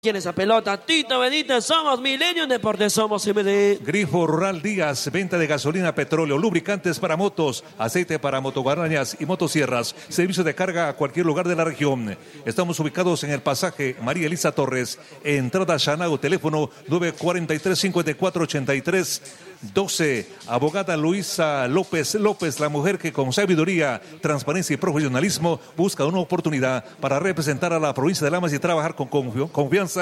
¿Quién es esa pelota? Tito Benítez, somos Milenio Deportes, somos MD. Grifo Rural Díaz, venta de gasolina, petróleo, lubricantes para motos, aceite para motoguarañas y motosierras, servicio de carga a cualquier lugar de la región. Estamos ubicados en el pasaje María Elisa Torres, entrada Chanao, teléfono 943-5483-12. Abogada Luisa López, la mujer que con sabiduría, transparencia y profesionalismo busca una oportunidad para representar a la provincia de Lamas y trabajar con confianza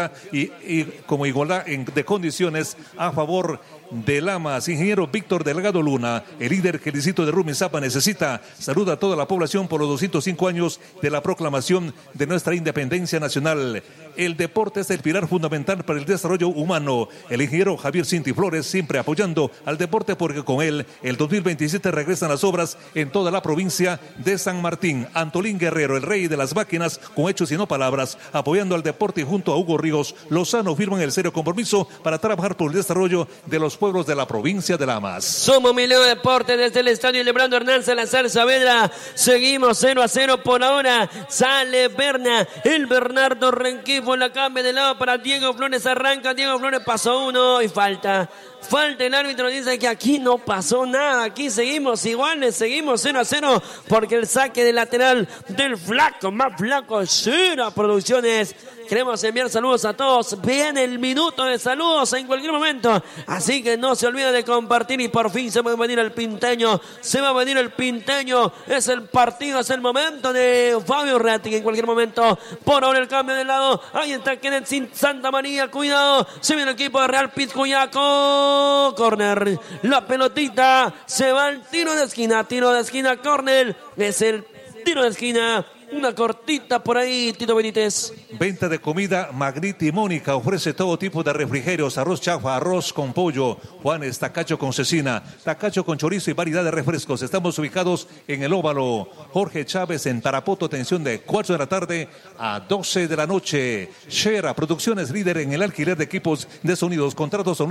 y como igualdad de condiciones a favor de Lamas. Ingeniero Víctor Delgado Luna, el líder que el distrito de Rumiñahuaca necesita. Saluda a toda la población por los 205 años de la proclamación de nuestra independencia nacional. El deporte es el pilar fundamental para el desarrollo humano. El ingeniero Javier Cinti Flores siempre apoyando al deporte, porque con él el 2027 regresan las obras en toda la provincia de San Martín. Antolín Guerrero, el rey de las máquinas, con hechos y no palabras, apoyando al deporte, y junto a Hugo Ríos Lozano firman el serio compromiso para trabajar por el desarrollo de los pueblos de la provincia de Lamas. Somos Milenio Deportes desde el estadio Lebrando Hernán Salazar Saavedra. Seguimos 0-0 por ahora. Sale Berna, el Bernardo Renquifo la cambia de lado para Diego Flores. Arranca Diego Flores, pasó uno y falta. El árbitro dice que aquí no pasó nada. Aquí seguimos iguales, seguimos 0-0 porque el saque de lateral del flaco, más flaco, Shira Producciones. Queremos enviar saludos a todos. Viene el minuto de saludos en cualquier momento. Así que no se olvide de compartir, y por fin se va a venir el Pinteño. Se va a venir el Pinteño. Es el partido, es el momento de Fabio Reati, en cualquier momento. Por ahora el cambio de lado. Ahí está Kenneth Santa María. Cuidado. Se viene el equipo de Real Piscuyaco. Corner. La pelotita. Se va al tiro de esquina. Tiro de esquina, corner. Es el tiro de esquina. Una cortita por ahí, Tito Benítez. Venta de comida Magniti Mónica. Ofrece todo tipo de refrigerios, arroz chafa, arroz con pollo, Juanes, tacacho con cecina, tacacho con chorizo y variedad de refrescos. Estamos ubicados en el Óvalo Jorge Chávez, en Tarapoto. Atención de 4 de la tarde a 12 de la noche. Shera Producciones, líder en el alquiler de equipos de sonidos. Contratos a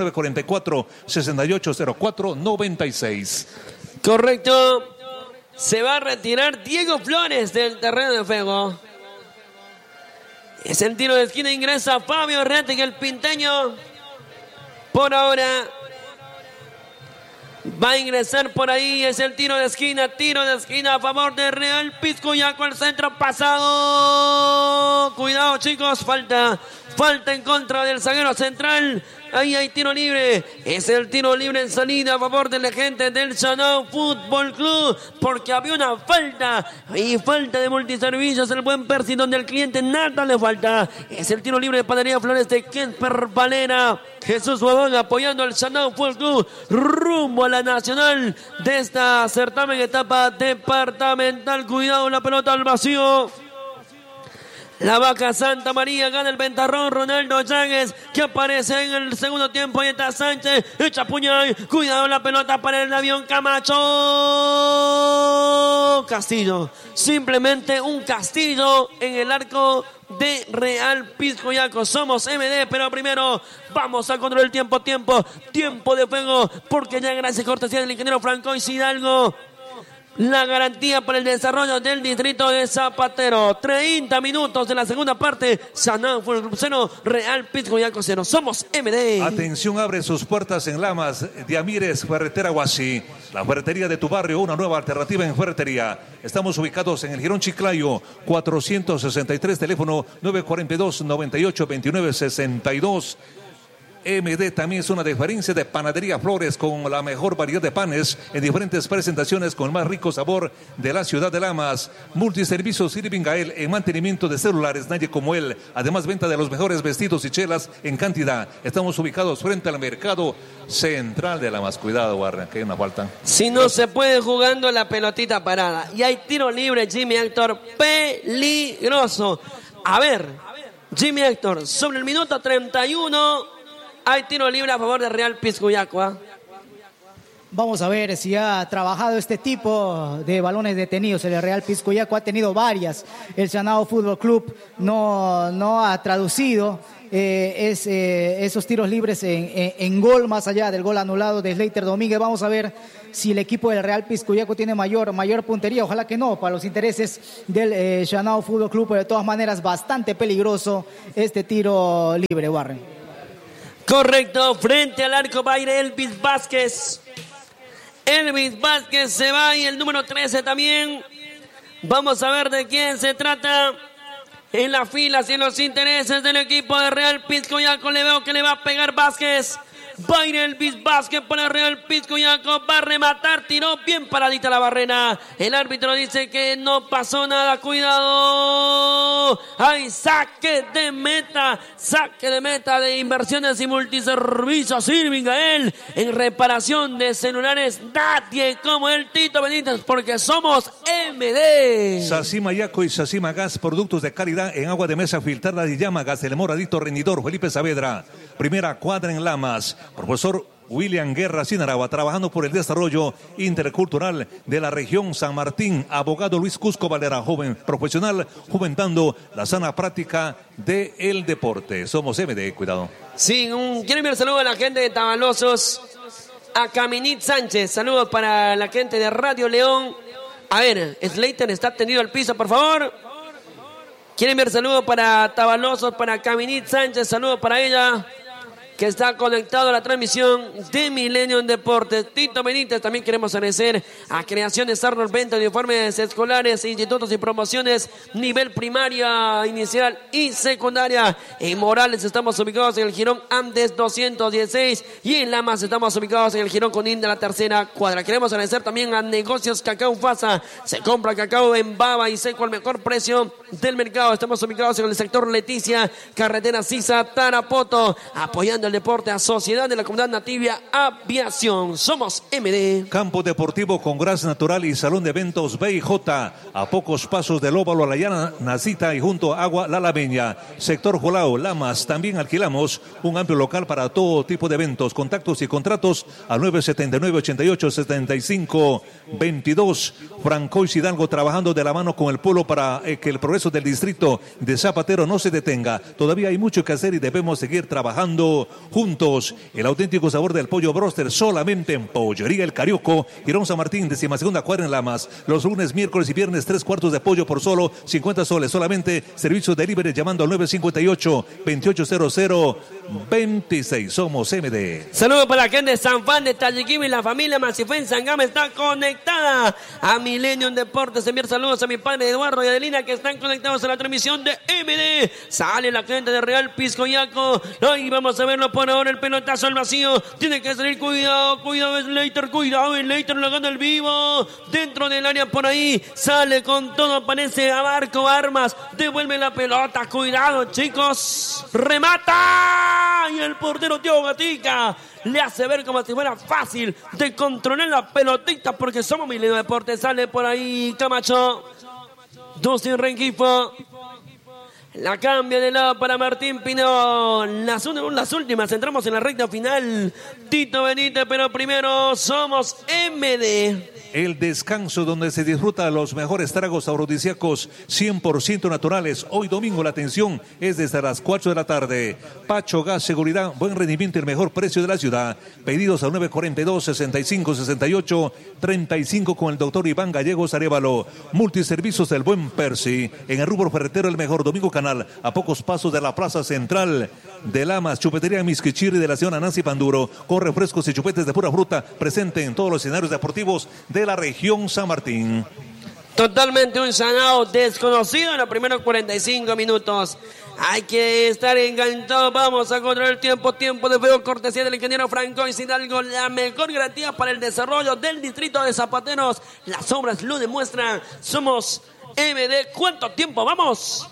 944-6804-96. Correcto. Se va a retirar Diego Flores del terreno de juego. Es el tiro de esquina, ingresa Fabio Reati, que el Pinteño por ahora va a ingresar por ahí. Es el tiro de esquina a favor de Real Piscuyaco. Al centro pasado. Cuidado, chicos, falta en contra del zaguero central. Ahí hay tiro libre. Es el tiro libre en salida a favor de la gente del Chanao Fútbol Club, porque había una falta. Y falta de multiservicios, el buen Percy, donde el cliente nada le falta. Es el tiro libre de Panadería Flores de Kemper Valera. Jesús Huevón apoyando al Chanao Fútbol Club rumbo a la nacional de esta certamen etapa departamental. Cuidado, la pelota al vacío. La Vaca Santa María gana el ventarrón. Ronaldo Yáñez, que aparece en el segundo tiempo. Ahí está Sánchez, echa puñal. Cuidado, la pelota para el avión Camacho. Castillo, simplemente un castillo en el arco de Real Piscuyaco. Somos MD, pero primero vamos a controlar el tiempo de fuego, porque ya gracias a cortesía del ingeniero Francois Hidalgo, la garantía para el desarrollo del distrito de Zapatero. 30 minutos de la segunda parte. Chanao Fútbol Club 0, Real Piscuyaco 0. Somos MD. Atención, abre sus puertas en Lamas de Amírez, Ferretera Huasi. La ferretería de tu barrio, una nueva alternativa en ferretería. Estamos ubicados en el Girón Chiclayo, 463, teléfono 942-9829-62. MD también es una diferencia de Panadería Flores, con la mejor variedad de panes en diferentes presentaciones, con el más rico sabor de la ciudad de Lamas. Multiservicios Irving Gael en mantenimiento de celulares, nadie como él. Además, venta de los mejores vestidos y chelas en cantidad. Estamos ubicados frente al mercado central de Lamas. Cuidado, Warner, que hay una falta. Si no se puede jugando la pelotita parada. Y hay tiro libre, Jimmy Héctor, peligroso. A ver, Jimmy Héctor, sobre el minuto 31... hay tiro libre a favor de Real Piscuyaco. Vamos a ver si ha trabajado este tipo de balones detenidos. El Real Piscoyaco ha tenido varias. El Chanao Fútbol Club no ha traducido esos tiros libres en gol, más allá del gol anulado de Slater Domínguez. Vamos a ver si el equipo del Real Piscoyaco tiene mayor puntería. Ojalá que no, para los intereses del Chanao Fútbol Club, pero de todas maneras bastante peligroso este tiro libre, Warren. Correcto, frente al arco va a ir Elvis Vázquez. Elvis Vázquez se va y el número 13 también. Vamos a ver de quién se trata. En la fila, y en los intereses del equipo de Real Piscoyaco, le veo que le va a pegar Vázquez. Va a ir Elvis Vázquez para Real Piscoyaco, va a rematar, tiró bien paradita la barrera. El árbitro dice que no pasó nada, cuidado. ¡Ay, saque de meta! Saque de meta de Inversiones y Multiservicios Irving Gael en reparación de celulares. Nadie como el Tito Benítez, porque somos MD. Sacima Yaco y Sacima Gas, productos de calidad en agua de mesa filtrada y llama gas del moradito rendidor Felipe Saavedra. Primera cuadra en Lamas. Profesor William Guerra Sinaragua, trabajando por el desarrollo intercultural de la región San Martín. Abogado Luis Cusco Valera, joven profesional, jumentando la sana práctica del deporte. Somos MD, cuidado. Sí, quiero enviar saludos a la gente de Tabalosos, a Caminit Sánchez. Saludos para la gente de Radio León. A ver, Slater está tendido al piso, por favor. Quiero enviar saludos para Tabalosos, para Caminit Sánchez. Saludos para ella, que está conectado a la transmisión de Millennium Deportes. Tito Benítez, también queremos agradecer a Creaciones Arnold, venta de uniformes escolares, institutos y promociones, nivel primaria, inicial y secundaria. En Morales estamos ubicados en el Jirón Andes 216 y en Lamas estamos ubicados en el Jirón Conín de la tercera cuadra. Queremos agradecer también a Negocios Cacao Fasa. Se compra cacao en baba y seco al mejor precio del mercado. Estamos ubicados en el sector Leticia, carretera Sisa, Tarapoto, apoyando el deporte a Sociedad de la Comunidad Nativa Aviación. Somos MD. Campo deportivo con gras natural y salón de eventos BJ, a pocos pasos del óvalo, la llana Nacita y junto a Agua La Lameña. Sector Jolao, Lamas. También alquilamos un amplio local para todo tipo de eventos. Contactos y contratos al 979-88-75-22. Francois Hidalgo, trabajando de la mano con el pueblo para que el progreso del distrito de Zapatero no se detenga. Todavía hay mucho que hacer y debemos seguir trabajando juntos. El auténtico sabor del pollo broster solamente en Pollería El Carioco, Girón San Martín, 12ª cuadra en Lamas. Los lunes, miércoles y viernes, 3 cuartos de pollo por solo 50 soles. Solamente servicio delivery llamando al 958-2800-26. Somos MD. Saludos para la gente de San Juan de Tayiquim y la familia Macifén Sangama está conectada a Millennium Deportes. Enviar saludos a mi padre Eduardo y Adelina, que están conectados a la transmisión de MD. Sale la gente de Real Piscoyaco. Ahí vamos a verlo por ahora, el pelotazo al vacío. Tiene que salir, cuidado Slater, Slater la gana el vivo. Dentro del área por ahí, sale con todo, aparece a Marco Armas. Devuelve la pelota, cuidado chicos. Remata. Y el portero Tío Gatica le hace ver como si fuera fácil de controlar la pelotita, porque somos Millennium Deportes. Sale por ahí Camacho. 12 en Rengifo. La cambia de lado para Martín Pino. Las últimas, entramos en la recta final. Tito Benítez, pero primero somos MD. El descanso donde se disfruta los mejores tragos afrodisíacos 100% naturales. Hoy domingo la atención es desde las 4 de la tarde. Pacho Gas, seguridad, buen rendimiento y el mejor precio de la ciudad. Pedidos al 942-6568-35 con el doctor Iván Gallegos Arévalo. Multiservicios del Buen Percy. En el rubro ferretero, el mejor Domingo Canal, a pocos pasos de la plaza central de Lamas. Chupetería Misquichiri de la señora Nancy Panduro, con refrescos y chupetes de pura fruta, presente en todos los escenarios deportivos de la región San Martín. Totalmente un Chanao desconocido en los primeros 45 minutos. Hay que estar enganchados. Vamos a controlar el tiempo de feo, cortesía del ingeniero Francois Hidalgo. La mejor garantía para el desarrollo del distrito de Zapateros. Las obras lo demuestran. Somos MD. ¿Cuánto tiempo vamos?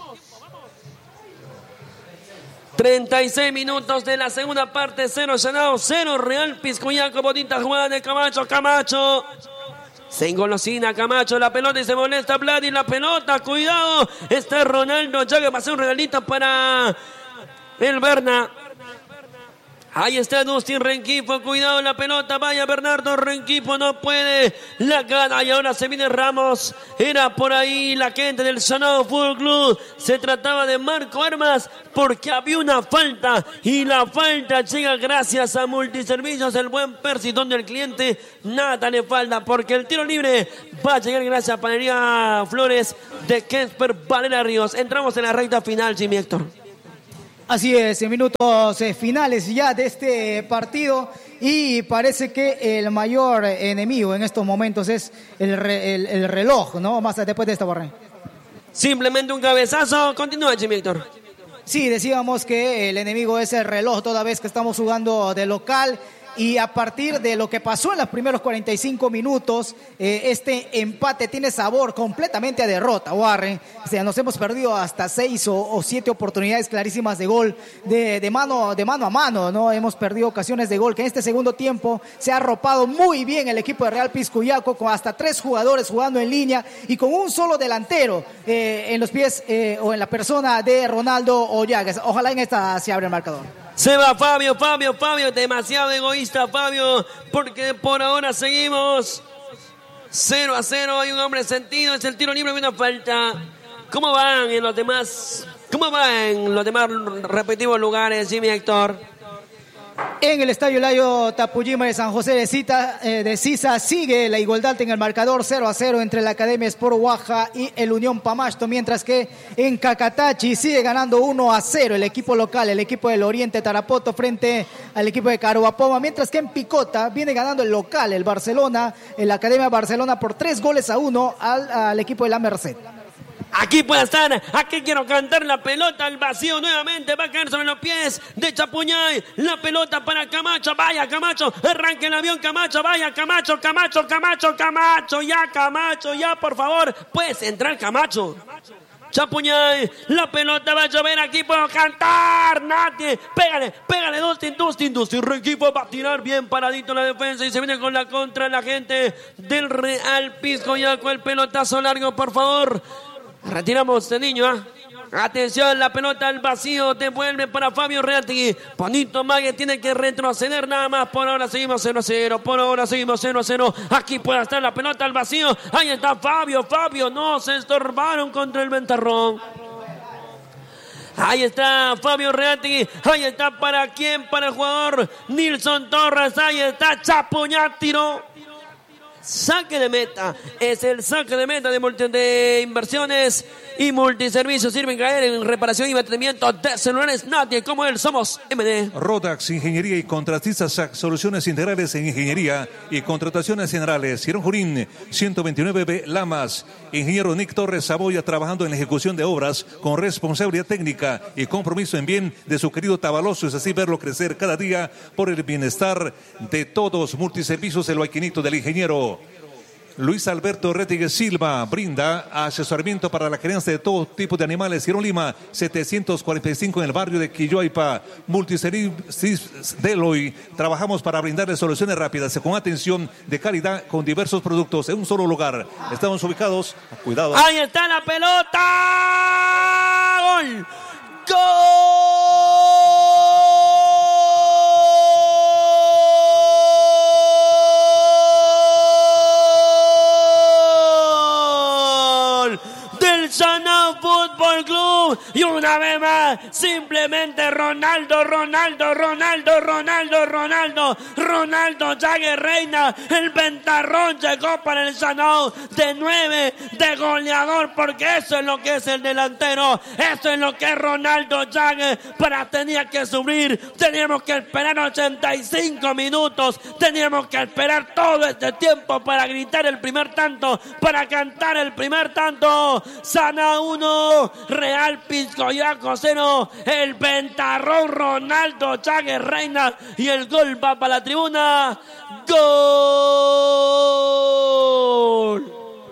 36 minutos de la segunda parte. 0 Chanao, 0 Real Piscoyaco. Bonita jugada de Camacho. Se engolosina Camacho la pelota y se molesta Vladi la pelota. Cuidado. Está Ronaldo. Ya que pasó un regalito para el Berna. Ahí está Dustin Rengifo, cuidado la pelota, vaya Bernardo Rengifo, no puede, la gana y ahora se viene Ramos, era por ahí la gente del Sanado Fútbol Club, se trataba de Marco Armas porque había una falta y la falta llega gracias a Multiservicios, el buen Percy, donde el cliente nada le falta porque el tiro libre va a llegar gracias a Panadería Flores de Kemper Valera Ríos. Entramos en la recta final, Jimmy Héctor. Así es, en minutos finales ya de este partido y parece que el mayor enemigo en estos momentos es el reloj, ¿no? Más después de esta barra. Simplemente un cabezazo, continúa Jimmy Héctor. Sí, decíamos que el enemigo es el reloj toda vez que estamos jugando de local. Y a partir de lo que pasó en los primeros 45 minutos, este empate tiene sabor completamente a derrota, Warren. O sea, nos hemos perdido hasta 6 o 7 oportunidades clarísimas de gol de mano a mano, ¿no? Hemos perdido ocasiones de gol, que en este segundo tiempo se ha arropado muy bien el equipo de Real Piscuyaco, con hasta 3 jugadores jugando en línea y con un solo delantero en los pies o en la persona de Ronaldo Ollagues. Ojalá en esta se abra el marcador. Se va Fabio, demasiado egoísta Fabio, porque por ahora seguimos 0-0, hay un hombre sentido, es el tiro libre y una falta. ¿Cómo van en los demás respectivos lugares, Jimmy Héctor? En el Estadio Layo Tapujima de San José de Sisa sigue la igualdad en el marcador 0-0 entre la Academia Sport Oaxaca y el Unión Pamasto, mientras que en Cacatachi sigue ganando 1-0 el equipo local, el equipo del Oriente Tarapoto frente al equipo de Caruapoma, mientras que en Picota viene ganando el local, el Barcelona, la Academia Barcelona por 3-1 al equipo de la Merced. Aquí puede estar, aquí quiero cantar la pelota al vacío nuevamente, va a caer sobre los pies de Chapuñay, la pelota para Camacho, vaya Camacho, arranque el avión Camacho, vaya Camacho, ya por favor, puedes entrar Camacho. Chapuñay, la pelota va a llover, aquí puedo cantar, nadie, pégale, Dustin, Rengifo va a tirar bien paradito la defensa y se viene con la contra la gente del Real Piscoyaco, el pelotazo largo, por favor. Retiramos este niño, Atención, la pelota al vacío, devuelve para Fabio Reati. Bonito Mague tiene que retroceder nada más. Por ahora seguimos 0-0. Aquí puede estar la pelota al vacío. Ahí está Fabio, no se estorbaron contra el ventarrón. Ahí está Fabio Reati. Ahí está para quién, para el jugador Nilson Torres. Ahí está Chapuñat, tiró. Saque de meta, es el saque de meta de Inversiones y Multiservicios. Sirven caer en reparación y mantenimiento de celulares. Nadie como él, somos MD. Rodax, Ingeniería y Contratistas SAC, soluciones integrales en ingeniería y contrataciones generales. Girón Jurín, 129B Lamas. Ingeniero Nick Torres Saboya, trabajando en la ejecución de obras con responsabilidad técnica y compromiso en bien de su querido Tabaloso. Es así verlo crecer cada día por el bienestar de todos. Multiservicios, el Huayquinito del ingeniero Luis Alberto Retigues Silva brinda asesoramiento para la crianza de todo tipo de animales. Girón Lima, 745 en el barrio de Quilloaipa. Multiservicios Deloy. Trabajamos para brindarles soluciones rápidas con atención de calidad con diversos productos en un solo lugar. Estamos ubicados. Cuidado. Ahí está la pelota. ¡Gol! ¡Gol! Sanado Fútbol Club. Y una vez más, simplemente Ronaldo Jagger Reina, el ventarrón llegó para el Sanado de 9, de goleador, porque eso es lo que es el delantero, eso es lo que es Ronaldo Jagger. Para tenía que subir, teníamos que esperar 85 minutos, teníamos que esperar todo este tiempo para gritar el primer tanto, para cantar el primer tanto. Sana 1, Real Piscoyaco 0, el ventarrón Ronaldo Jagger Reina, y el gol va para la tribuna. ¡Gol!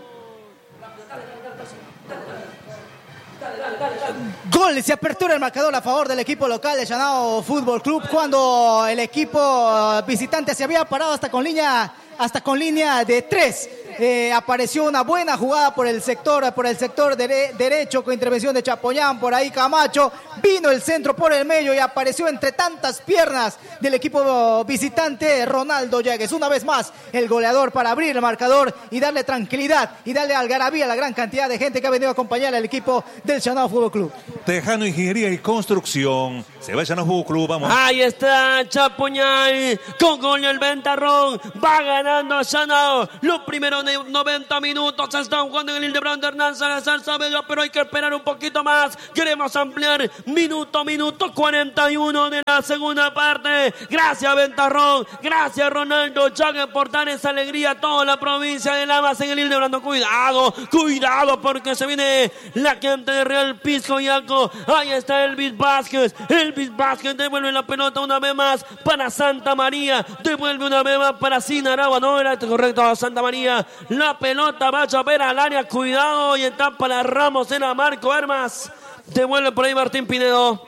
Gol, se apertura el marcador a favor del equipo local de Sanado Fútbol Club, cuando el equipo visitante se había parado hasta con línea de 3. apareció una buena jugada por el sector derecho con intervención de Chapoñán, por ahí Camacho, vino el centro por el medio y apareció entre tantas piernas del equipo visitante Ronaldo Llagues. Una vez más, el goleador para abrir el marcador y darle tranquilidad y darle algarabía a la gran cantidad de gente que ha venido a acompañar al equipo del Chanao Fútbol Club. Tejano Ingeniería y Construcción. Se va el Chanao Fútbol Club, vamos. Ahí está Chapoñán con gol el Ventarrón. Va ganando Chanao. Los primeros 90 minutos se está jugando en el Hildebrando Hernán Salazar Saavedra, pero hay que esperar un poquito más. Queremos ampliar minuto 41 de la segunda parte. Gracias Ventarrón, gracias Ronaldo Llagues por dar esa alegría a toda la provincia de Lamas en el Hildebrando. Cuidado porque se viene la gente de Real Piscoyaco. Ahí está Elvis Vázquez devuelve la pelota una vez más para Santa María, devuelve una vez más para Sinaragua, no era correcto, Santa María, la pelota va a chover al área, cuidado, y está para Ramos, era Marco Armas, devuelve por ahí Martín Pinedo.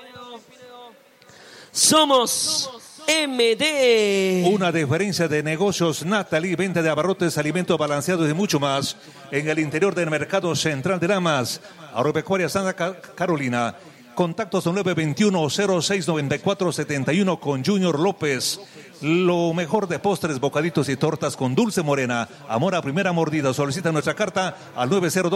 Somos MD. Una diferencia de negocios Natalie, venta de abarrotes, alimentos balanceados y mucho más en el interior del mercado central de Lamas, Agropecuaria Santa Carolina. Contactos 921-0694-71 con Junior López. Lo mejor de postres, bocaditos y tortas con dulce morena. Amor a primera mordida. Solicita nuestra carta al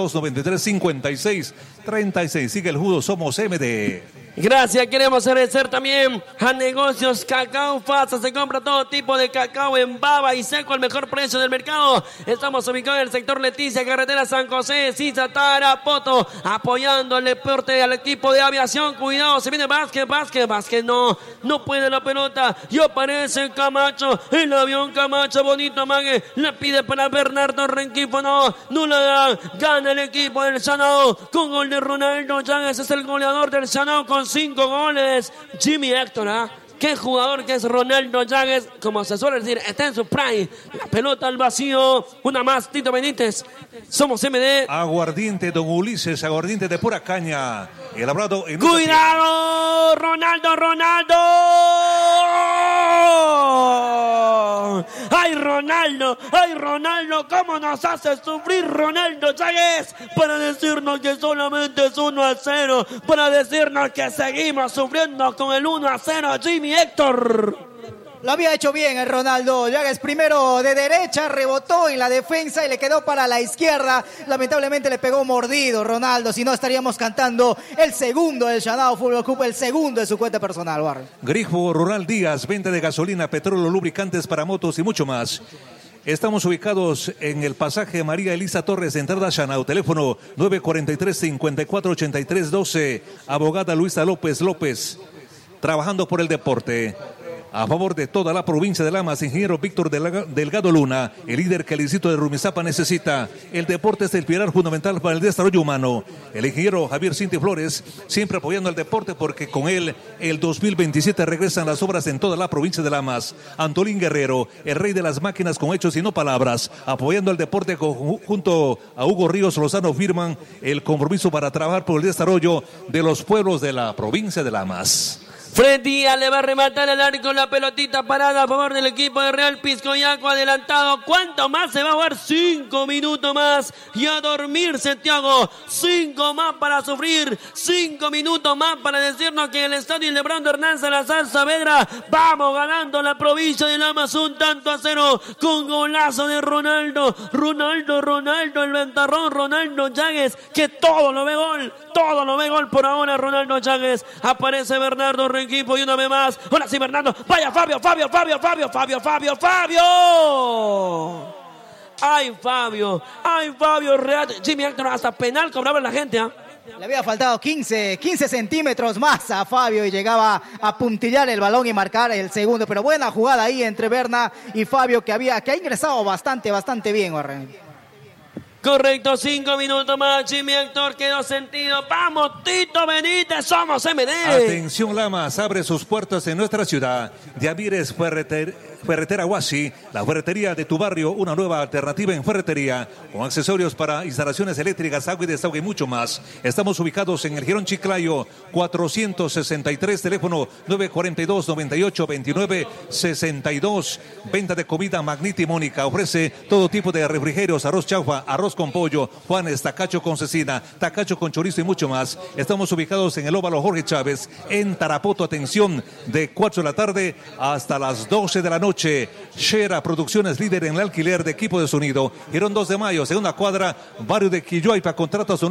902-93-56-36. Sigue el judo, somos MD. Gracias, queremos agradecer también a Negocios Cacao Fasa. Se compra todo tipo de cacao en baba y seco al mejor precio del mercado. Estamos ubicados en el sector Leticia, carretera San José, Sisa, Tarapoto, apoyando al deporte, al equipo de aviación. Cuidado, se viene Vázquez, no puede la pelota y aparece Camacho, el avión Camacho, bonito amague, la pide para Bernardo Renquifo, no la da, gana el equipo del Chanao con gol de Ronaldo Llagues, es el goleador del Chanao con 5 goles, Jimmy Héctor, qué jugador que es Ronaldo Llagues, como se suele decir, está en su prime, la pelota al vacío, una más, Tito Benítez, somos MD. Aguardiente, don Ulises, aguardiente de pura caña, elaborado en... ¡Cuidado! ¡Ronaldo! ¡Ay, Ronaldo! ¿Cómo nos hace sufrir Ronaldo Llagues? Para decirnos que solamente es 1-0, para decirnos que seguimos sufriendo con el 1-0, Jimmy Héctor. Lo había hecho bien el Ronaldo Llagues, primero de derecha, rebotó en la defensa y le quedó para la izquierda. Lamentablemente le pegó mordido Ronaldo, si no estaríamos cantando el segundo del Chanao Fútbol Club, el segundo de su cuenta personal, Warren. Grifo Rural Díaz, venta de gasolina, petróleo, lubricantes para motos y mucho más. Estamos ubicados en el pasaje María Elisa Torres, entrada Chanao, teléfono 943-5483-12, abogada Luisa López, trabajando por el deporte. A favor de toda la provincia de Lamas, ingeniero Víctor Delgado Luna, el líder que el distrito de Rumizápa necesita. El deporte es el pilar fundamental para el desarrollo humano. El ingeniero Javier Cinti Flores, siempre apoyando al deporte porque con él el 2027 regresan las obras en toda la provincia de Lamas. Antolín Guerrero, el rey de las máquinas con hechos y no palabras, apoyando al deporte junto a Hugo Ríos Lozano, firman el compromiso para trabajar por el desarrollo de los pueblos de la provincia de Lamas. Freddy le va a rematar al arco, la pelotita parada a favor del equipo de Real Piscoyaco, adelantado. ¿Cuánto más se va a jugar? 5 minutos más y a dormirse, Thiago. 5 más para sufrir, 5 minutos más para decirnos que el estadio Hildebrando Hernán Salazar Saavedra vamos ganando la provincia de Lamas 1-0 con golazo de Ronaldo, el ventarrón, Ronaldo Llagues, que todo lo ve gol por ahora. Ronaldo Llagues, aparece Bernardo Renquifo y una vez más, ahora sí Bernardo, vaya Fabio. Ay Fabio Real, Jimmy Héctor, hasta penal cobraba la gente, Le había faltado 15 centímetros más a Fabio y llegaba a puntillar el balón y marcar el segundo, pero buena jugada ahí entre Berna y Fabio que ha ingresado bastante bien, Warren. Correcto, 5 minutos más. Jimmy Héctor quedó sentido. Vamos, Tito Benítez, somos MD. Atención, Lamas, abre sus puertas en nuestra ciudad. Diamires Ferretera Huashi, la ferretería de tu barrio, una nueva alternativa en ferretería, con accesorios para instalaciones eléctricas, agua y desagüe y mucho más. Estamos ubicados en el Girón Chiclayo, 463, teléfono 942-98-29-62. Venta de comida Magniti Mónica, ofrece todo tipo de refrigerios, arroz chaufa, arroz con pollo, Juanes, tacacho con cecina, tacacho con chorizo y mucho más. Estamos ubicados en el Óvalo Jorge Chávez, en Tarapoto. Atención, de 4 de la tarde hasta las 12 de la noche. Shera Producciones, líder en el alquiler de equipo de sonido. Girón 2 de Mayo, segunda cuadra, barrio de Quilloaipa. Contratos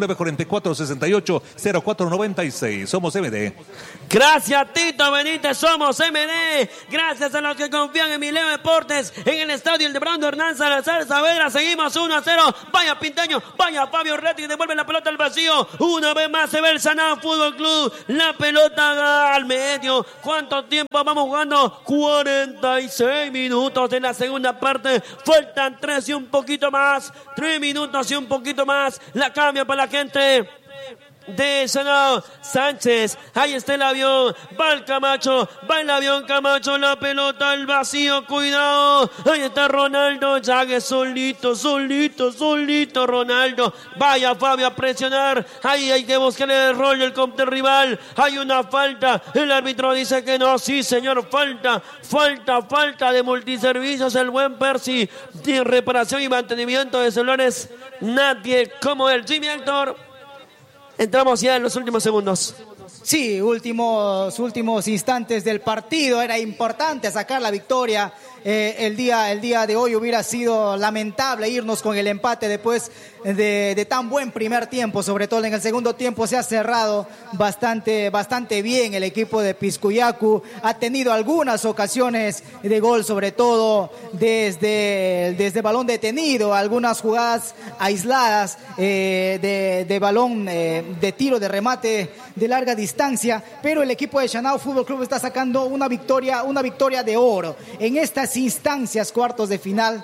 944-68-0496. Somos MD. Gracias, Tito Benítez, somos MD. Gracias a los que confían en Mileo Deportes, en el estadio El de Brando Hernán Salazar Saavedra. Seguimos 1-0. Vaya Pinteño, vaya Fabio Retti, devuelve la pelota al vacío. Una vez más se ve el Sanado Fútbol Club. La pelota al medio. ¿Cuánto tiempo vamos jugando? 46 minutos en la segunda parte. Faltan 3 y un poquito más. 3 minutos y un poquito más. La cambia para la gente de Sanado. Sánchez, ahí está el avión, va el Camacho, va el avión Camacho, la pelota al vacío, cuidado, ahí está Ronaldo, Yague solito Ronaldo, vaya Fabio a presionar, ahí hay que buscar el rol del contra rival, hay una falta, el árbitro dice que no, sí señor, falta de multiservicios, el buen Percy, de reparación y mantenimiento de celulares, nadie como el Jimmy Héctor. Entramos ya en los últimos segundos. Sí, últimos instantes del partido. Era importante sacar la victoria. El día de hoy hubiera sido lamentable irnos con el empate después de tan buen primer tiempo. Sobre todo en el segundo tiempo se ha cerrado bastante bien el equipo de Piscuyacu. Ha tenido algunas ocasiones de gol, sobre todo desde balón detenido, algunas jugadas aisladas de balón de tiro, de remate de larga distancia, pero el equipo de Sanado Fútbol Club está sacando una victoria de oro en estas instancias, cuartos de final.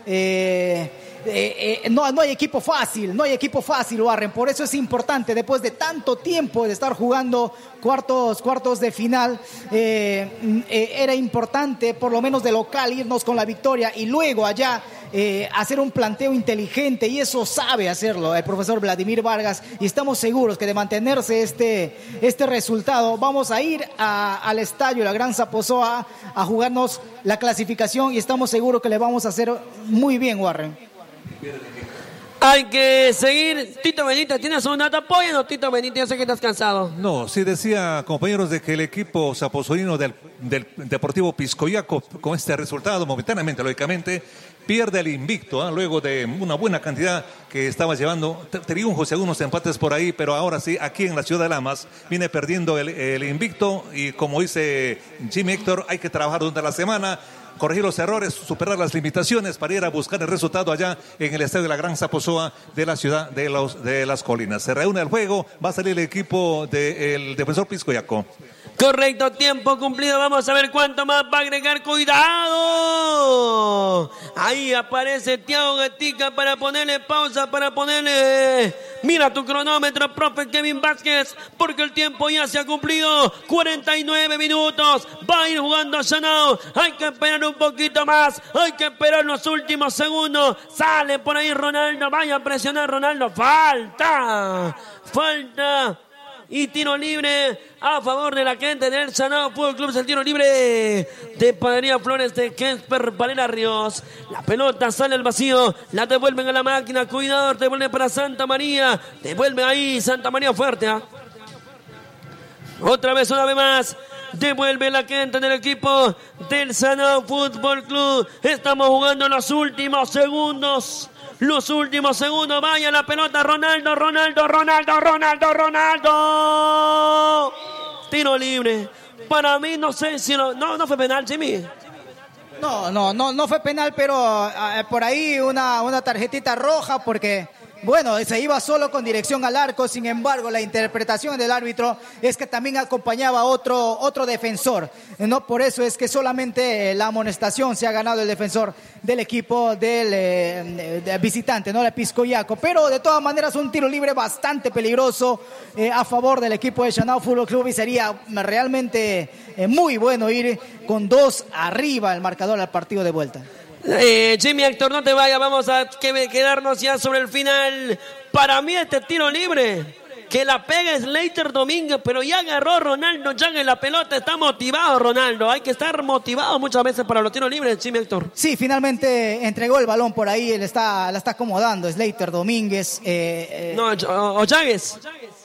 No hay equipo fácil, Warren, por eso es importante, después de tanto tiempo de estar jugando cuartos de final, era importante por lo menos de local irnos con la victoria y luego allá hacer un planteo inteligente, y eso sabe hacerlo el profesor Vladimir Vargas, y estamos seguros que de mantenerse este resultado vamos a ir al estadio La Gran Zaposoa a jugarnos la clasificación, y estamos seguros que le vamos a hacer muy bien, Warren. Hay que seguir. Tito Benítez, ¿tienes un dato? Apóyanos, Tito Benítez, yo sé que estás cansado. No, sí decía, compañeros, de que el equipo zaposoino del Deportivo Piscoyaco, con este resultado, momentáneamente, lógicamente, pierde el invicto, luego de una buena cantidad que estaba llevando triunfos y algunos empates por ahí, pero ahora sí, aquí en la ciudad de Lamas, viene perdiendo el invicto, y como dice Jimmy Héctor, hay que trabajar durante la semana, corregir los errores, superar las limitaciones para ir a buscar el resultado allá en el estadio de la Gran Zaposoa de la ciudad de Las Colinas. Se reúne el juego, va a salir el equipo del defensor Piscoyaco. Correcto, tiempo cumplido. Vamos a ver cuánto más va a agregar. ¡Cuidado! Ahí aparece Thiago Gatica para ponerle pausa, para ponerle... Mira tu cronómetro, profe Kevin Vázquez, porque el tiempo ya se ha cumplido. 49 minutos. Va a ir jugando Sanado. Hay que esperar un poquito más. Hay que esperar los últimos segundos. Sale por ahí Ronaldo. Vaya a presionar Ronaldo. Falta. Y tiro libre a favor de la gente del Sanado Fútbol Club. Es el tiro libre de Panadería Flores de Kesper Valera Ríos. La pelota sale al vacío. La devuelven a la máquina. Cuidado, devuelve para Santa María. Devuelve ahí Santa María fuerte. Otra vez, una vez más. Devuelve la gente del equipo del Sanado Fútbol Club. Estamos jugando los últimos segundos. Vaya la pelota, Ronaldo. Tiro libre. Para mí, no sé si no fue penal, Jimmy. No fue penal, pero por ahí una tarjetita roja, porque Bueno, se iba solo con dirección al arco, sin embargo, la interpretación del árbitro es que también acompañaba otro defensor. No, por eso es que solamente la amonestación se ha ganado el defensor del equipo del visitante, ¿no? El Piscoyaco. Pero de todas maneras, un tiro libre bastante peligroso a favor del equipo de Chanao Fútbol Club, y sería realmente muy bueno ir con 2 arriba el marcador al partido de vuelta. Jimmy Héctor, no te vayas, vamos a quedarnos ya sobre el final. Para mí este tiro libre, que la pega es Leiter Domínguez, pero ya agarró Ronaldo Llagues la pelota, está motivado Ronaldo. Hay que estar motivado muchas veces para los tiros libres, Jimmy Héctor. Sí, finalmente entregó el balón por ahí, la está acomodando, es Leiter Domínguez. O Llagues.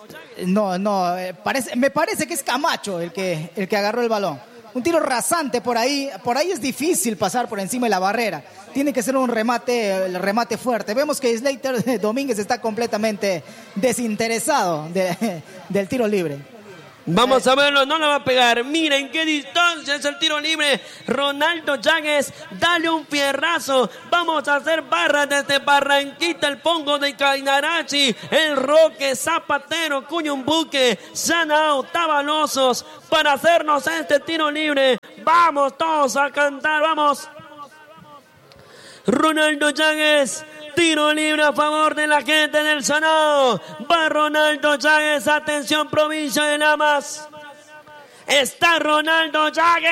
Me parece que es Camacho el que agarró el balón. Un tiro rasante por ahí es difícil pasar por encima de la barrera. Tiene que ser un remate fuerte. Vemos que Slater Domínguez está completamente desinteresado del tiro libre. Vamos a verlo, no la va a pegar. Miren qué distancia es el tiro libre. Ronaldo Llagues, dale un fierrazo. Vamos a hacer barras desde Barranquita, el Pongo de Cainarachi, el Roque, Zapatero, Cuyumbuque, Chanao, Tabalosos, para hacernos este tiro libre. Vamos todos a cantar, vamos. Ronaldo Llagues, tiro libre a favor de la gente del Chanao. Va Ronaldo Llagues, atención provincia de Lamas. Está Ronaldo Llagues.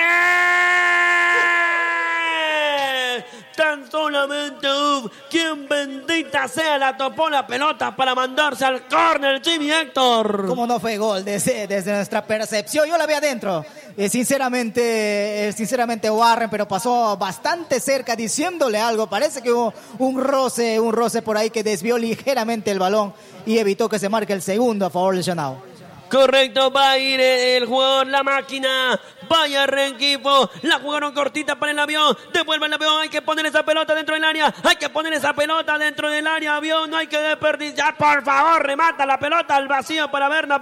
Tan solamente quien bendita sea la topó la pelota para mandarse al córner, Jimmy Héctor. ¿Cómo no fue gol desde nuestra percepción? Yo la vi adentro. Sinceramente Warren, pero pasó bastante cerca diciéndole algo. Parece que hubo un roce por ahí que desvió ligeramente el balón y evitó que se marque el segundo a favor del Chanao. Correcto, va a ir el jugador, la máquina. Vaya Renquifo, la jugaron cortita para el avión. Devuelve el avión, hay que poner esa pelota dentro del área. Hay que poner esa pelota dentro del área, avión, no hay que desperdiciar. Por favor, remata la pelota al vacío para Berna.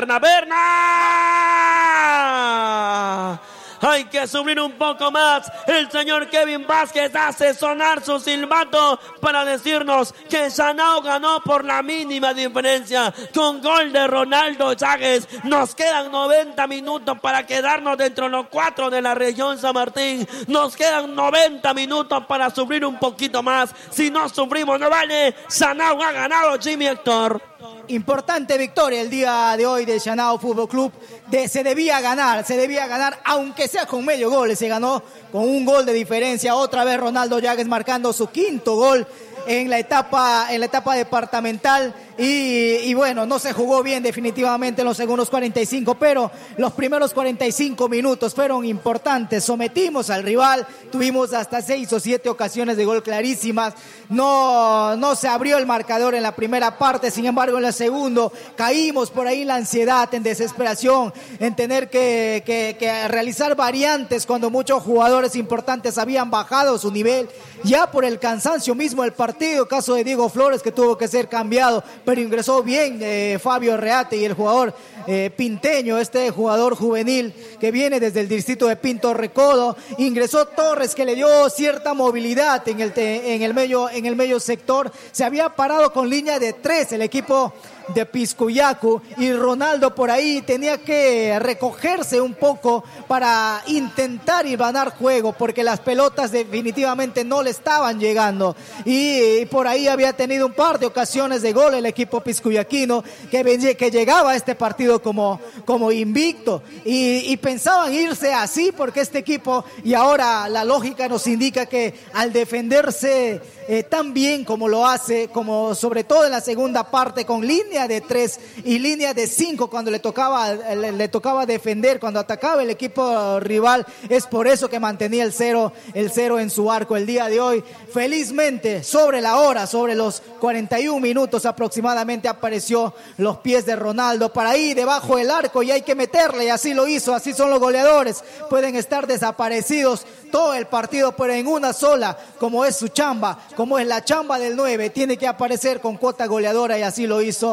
Hay que subir un poco más. El señor Kevin Vázquez hace sonar su silbato para decirnos que Chanao ganó por la mínima diferencia con gol de Ronaldo Llagues. Nos quedan 90 minutos para quedarnos dentro de los 4 de la región San Martín. Nos quedan 90 minutos para sufrir un poquito más. Si no sufrimos, no vale. Chanao ha ganado, Jimmy Héctor. Importante victoria el día de hoy de Chanao Fútbol Club. Se debía ganar, aunque sea con medio gol. Se ganó con un gol de diferencia. Otra vez Ronaldo Llagues marcando su 5º gol en la etapa departamental. Y bueno, no se jugó bien definitivamente en los segundos 45, pero los primeros 45 minutos fueron importantes. Sometimos al rival, tuvimos hasta 6 o 7 ocasiones de gol clarísimas. No se abrió el marcador en la primera parte, sin embargo en el segundo caímos por ahí en la ansiedad, en desesperación, en tener que realizar variantes cuando muchos jugadores importantes habían bajado su nivel ya por el cansancio mismo del partido. Caso de Diego Flores, que tuvo que ser cambiado, pero ingresó bien Fabio Reate, y el jugador Pinteño, este jugador juvenil que viene desde el distrito de Pinto Recodo. Ingresó Torres, que le dio cierta movilidad en el medio sector. Se había parado con línea de 3 el equipo de Piscoyaco, y Ronaldo por ahí tenía que recogerse un poco para intentar ir ganar juego, porque las pelotas definitivamente no le estaban llegando, y por ahí había tenido un par de ocasiones de gol el equipo piscoyaquino, que llegaba a este partido como invicto, y pensaban irse así porque este equipo, y ahora la lógica nos indica que al defenderse tan bien como lo hace, como sobre todo en la segunda parte, con línea de 3 y línea de 5 cuando le tocaba defender, cuando atacaba el equipo rival, es por eso que mantenía el cero en su arco el día de hoy. Felizmente, sobre la hora, sobre los 41 minutos aproximadamente, apareció los pies de Ronaldo para ahí debajo del arco, y hay que meterle, y así lo hizo. Así son los goleadores, pueden estar desaparecidos todo el partido, pero en una sola, como es su chamba, como es la chamba del 9, tiene que aparecer con cuota goleadora, y así lo hizo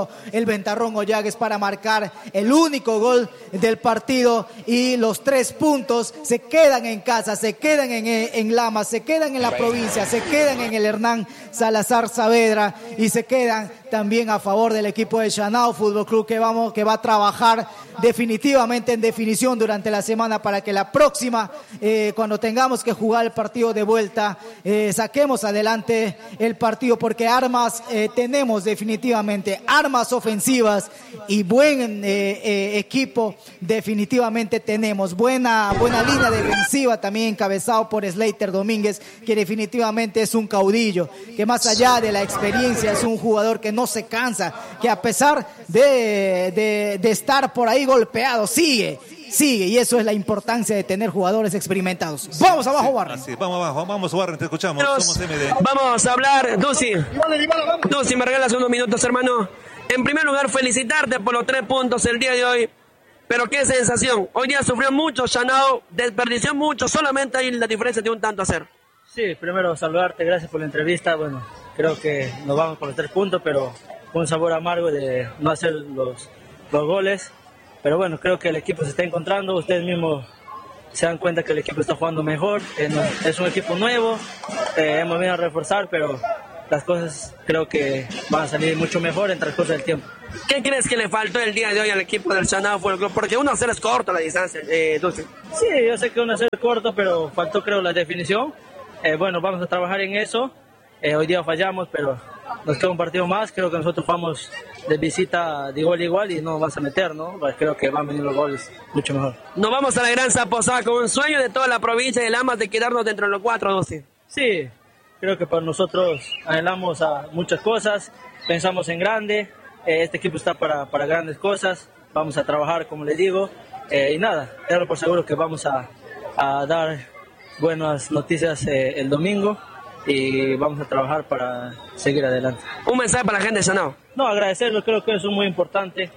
el Ventarrón Ollagues para marcar el único gol del partido, y los 3 puntos se quedan en casa, se quedan en Lama, se quedan en la provincia, se quedan en el Hernán Salazar Saavedra y se quedan también a favor del equipo de Shanao Fútbol Club, que va a trabajar definitivamente en definición durante la semana para que la próxima, cuando tengamos que jugar el partido de vuelta, saquemos adelante el partido, porque armas tenemos definitivamente, armas ofensivas y buen equipo definitivamente tenemos, buena línea defensiva también encabezado por Slater Domínguez, que definitivamente es un caudillo, que más allá de la experiencia es un jugador que no se cansa, que a pesar de estar por ahí golpeado, sigue, y eso es la importancia de tener jugadores experimentados. Vamos abajo, Warren. Sí, vamos abajo, vamos, Warren, te escuchamos. Somos MD. Vamos a hablar, Dusi, me regalas unos minutos, hermano. En primer lugar, felicitarte por los 3 puntos el día de hoy. Pero qué sensación, hoy día sufrió mucho Shanao, desperdició mucho, solamente hay la diferencia de un tanto a 0. Sí, primero saludarte, gracias por la entrevista. Bueno, creo que nos vamos por los 3 puntos, pero con un sabor amargo de no hacer los goles. Pero bueno, creo que el equipo se está encontrando, ustedes mismos se dan cuenta que el equipo está jugando mejor, es un equipo nuevo, hemos venido a reforzar, pero las cosas creo que van a salir mucho mejor en el transcurso del tiempo. ¿Qué crees que le faltó el día de hoy al equipo del Shanao Fútbol Club? Porque 1-0 es corto la distancia, Dulce. Sí, yo sé que 1-0 es corto, pero faltó creo la definición. Bueno, vamos a trabajar en eso. Hoy día fallamos, pero nos queda un partido más. Creo que nosotros vamos de visita de igual a igual y no vas a meter, ¿no? Pues creo que van a venir los goles mucho mejor. Nos vamos a la Gran Zaposoa con un sueño de toda la provincia de Lamas de quedarnos dentro de los 4, 12. Sí, creo que para nosotros anhelamos a muchas cosas, pensamos en grande, este equipo está para grandes cosas, vamos a trabajar como les digo, y nada, tengo por seguro que vamos a dar buenas noticias el domingo y vamos a trabajar para seguir adelante. Un mensaje para la gente de Shanao. No, agradecerlo, creo que eso es muy importante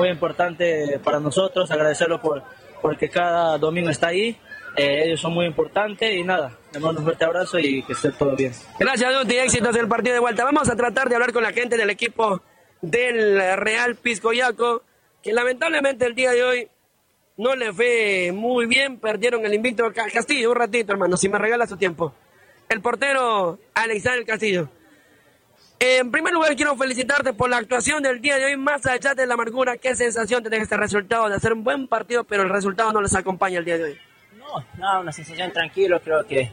para nosotros, agradecerlo porque cada domingo está ahí, ellos son muy importantes y nada, les mando un fuerte abrazo y que esté todo bien. Gracias, Duty, éxitos en el partido de vuelta. Vamos a tratar de hablar con la gente del equipo del Real Piscoyaco, que lamentablemente el día de hoy no le fue muy bien, perdieron el invicto Castillo. Un ratito, hermano, si me regala su tiempo. El portero Alexander Castillo. En primer lugar, quiero felicitarte por la actuación del día de hoy, más allá de la amargura. ¿Qué sensación te deja este resultado de hacer un buen partido, pero el resultado no les acompaña el día de hoy? No, una sensación tranquilo, creo que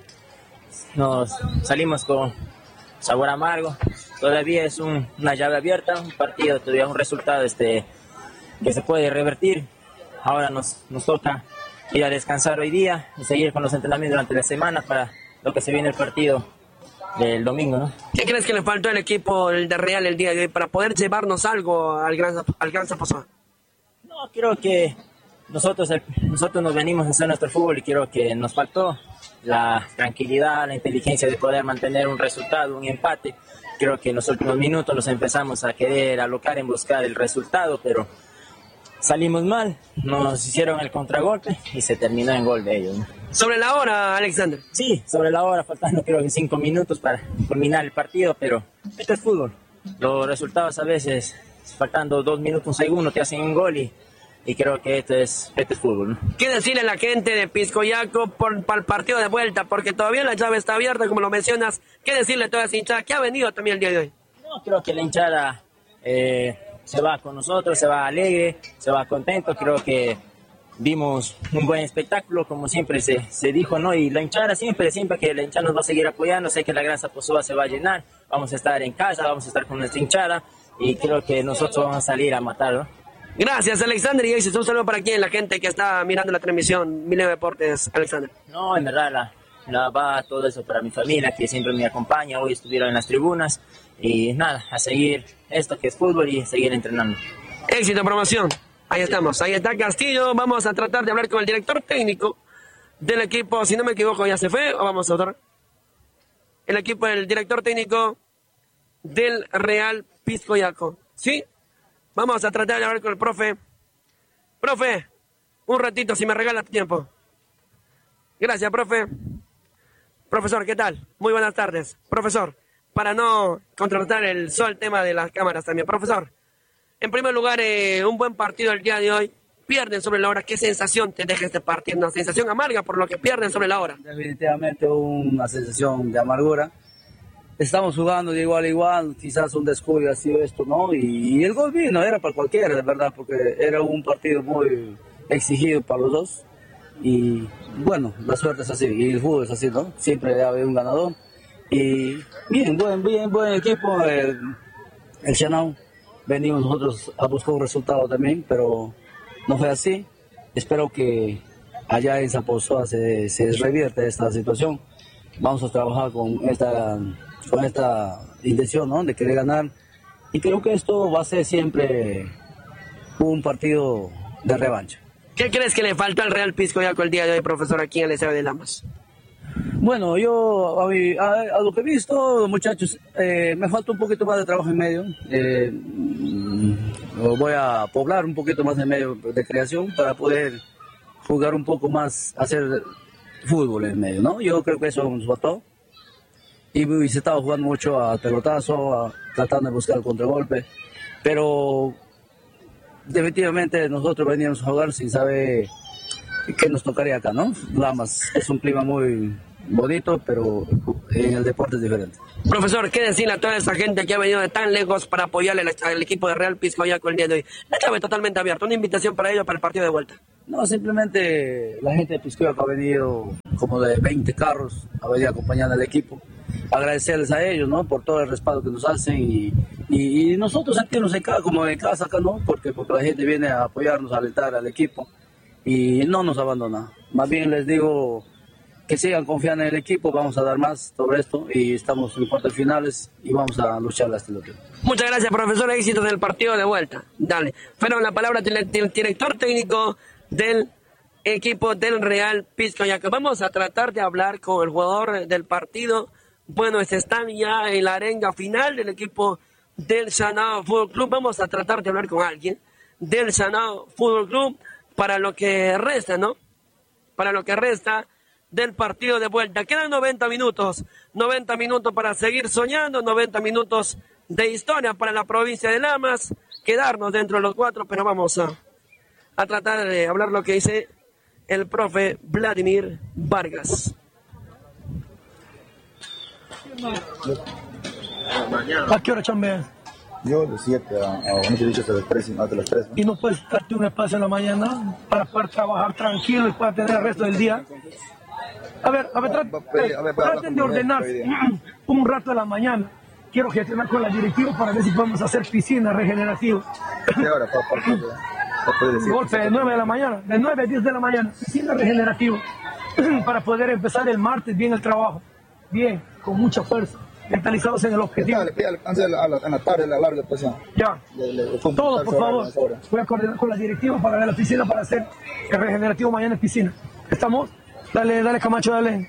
nos salimos con sabor amargo. Todavía es una llave abierta, un partido, todavía un resultado que se puede revertir. Ahora nos toca ir a descansar hoy día y seguir con los entrenamientos durante la semana para lo que se viene el partido del domingo, ¿no? ¿Qué crees que le faltó al equipo de Real el día de hoy para poder llevarnos algo al Gran Zaposoa? No, creo que nosotros nos venimos a hacer nuestro fútbol y creo que nos faltó la tranquilidad, la inteligencia de poder mantener un resultado, un empate. Creo que en los últimos minutos nos empezamos a querer alocar en buscar el resultado, pero salimos mal, nos hicieron el contragolpe y se terminó en gol de ellos, ¿no? ¿Sobre la hora, Alexander? Sí, sobre la hora, faltando creo que 5 minutos para culminar el partido, pero esto es fútbol. Los resultados a veces, faltando 2 minutos, 1 segundo, te hacen un gol y creo que esto es fútbol, ¿no? ¿Qué decirle a la gente de Piscoyaco para el partido de vuelta? Porque todavía la llave está abierta, como lo mencionas. ¿Qué decirle a toda esa hinchada que ha venido también el día de hoy? No, creo que la hinchada se va con nosotros, se va alegre, se va contento. Creo que vimos un buen espectáculo, como siempre se dijo, ¿no? Y la hinchada siempre que la hinchada nos va a seguir apoyando. Sé que la Gran Zaposoa se va a llenar, vamos a estar en casa, vamos a estar con nuestra hinchada y creo que nosotros vamos a salir a matar, ¿no? Gracias, Alexander. Y un saludo para quien, la gente que está mirando la transmisión Milenio Deportes, Alexander. No, en verdad, va todo eso para mi familia, que siempre me acompaña. Hoy estuvieron en las tribunas y nada, a seguir esto que es fútbol y seguir entrenando. Éxito, promoción. Ahí estamos, ahí está Castillo. Vamos a tratar de hablar con el director técnico del equipo, si no me equivoco, ya se fue, o vamos a otro. El equipo del director técnico del Real Piscoyaco. ¿Sí? Vamos a tratar de hablar con el profe. Profe, un ratito, si me regala tiempo. Gracias, profe. Profesor, ¿qué tal? Muy buenas tardes. Profesor, para no contratar el tema de las cámaras también. Profesor, En primer lugar, un buen partido el día de hoy. Pierden sobre la hora. ¿Qué sensación te deja este partido? Una sensación amarga por lo que pierden sobre la hora. Definitivamente una sensación de amargura. Estamos jugando de igual a igual, quizás un descuido ha sido esto, ¿no? Y el gol vino, era para cualquiera, de verdad, porque era un partido muy exigido para los dos. Y bueno, la suerte es así, y el fútbol es así, ¿no? Siempre ha habido un ganador. Y bien, buen equipo. El Chanao, venimos nosotros a buscar un resultado también, pero no fue así. Espero que allá en Zaposoa se revierte esta situación. Vamos a trabajar con esta intención, ¿no? De querer ganar. Y creo que esto va a ser siempre un partido de revancha. ¿Qué crees que le falta al Real Piscoyaco el día de hoy, profesor, aquí en el Estadio de Lamas? Bueno, yo a lo que he visto, muchachos, me falta un poquito más de trabajo en medio. Voy a poblar un poquito más en medio de creación para poder jugar un poco más, hacer fútbol en medio, ¿no? Yo creo que eso nos faltó. Y se estaba jugando mucho a pelotazo, tratando de buscar el contragolpe. Pero definitivamente nosotros veníamos a jugar sin saber qué nos tocaría acá, ¿no? Lamas es un clima muy bonito, pero en el deporte es diferente. Profesor, ¿qué decirle a toda esa gente que ha venido de tan lejos para apoyarle al equipo de Real Piscoyaco el día de hoy? La llave totalmente abierta, una invitación para ellos para el partido de vuelta. No, simplemente la gente de Piscoyaco ha venido como de 20 carros, ha venido acompañando al equipo. Agradecerles a ellos, ¿no? Por todo el respaldo que nos hacen y nosotros sentirnos como en casa acá, ¿no? Porque la gente viene a apoyarnos, a alentar al equipo y no nos abandona. Más bien les digo que sigan confiando en el equipo, vamos a dar más sobre esto y estamos en cuartos finales y vamos a luchar hasta el último. Muchas gracias, profesor. Éxitos del partido de vuelta. Dale. Fueron la palabra del director técnico del equipo del Real Piscoyaco. Vamos a tratar de hablar con el jugador del partido. Bueno, están ya en la arenga final del equipo del Chanao Fútbol Club. Vamos a tratar de hablar con alguien del Chanao Fútbol Club para lo que resta, ¿no? Para lo que resta del partido de vuelta. Quedan 90 minutos para seguir soñando, 90 minutos de historia para la provincia de Lamas, quedarnos dentro de los 4, pero vamos a tratar de hablar lo que dice el profe Vladimir Vargas. ¿A qué hora chambeas? Yo de 7 a 8 hasta las 3. ¿Y no puedes darte un espacio en la mañana para poder trabajar tranquilo y poder tener el resto del día? A ver, traten de ordenarse un rato de la mañana. Quiero gestionar con la directiva para ver si podemos hacer piscina regenerativa. ¿Qué hora, Golpe de 9 de la mañana, de 9 a 10 de la mañana, piscina regenerativa, para poder empezar el martes bien el trabajo. Bien, con mucha fuerza, mentalizados en el objetivo. En la tarde, la larga pasión. Ya, todos, por favor. Voy a coordinar con la directiva para ver la piscina, para hacer el regenerativo mañana en piscina. ¿Estamos? Dale, Camacho, dale.